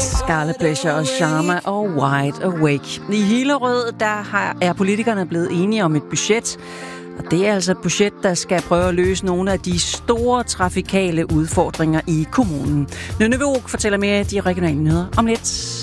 Scarlet Pleasure og Sharma og Wide Awake. I Hillerød er politikerne blevet enige om et budget, og det er altså et budget, der skal prøve at løse nogle af de store trafikale udfordringer i kommunen. Nynne Vogt fortæller mere af de regionale nyheder om lidt.